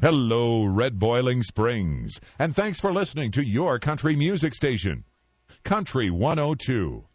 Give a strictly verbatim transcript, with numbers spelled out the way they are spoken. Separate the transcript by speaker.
Speaker 1: Hello, Red Boiling Springs, and thanks for listening to your country music station, Country one oh two.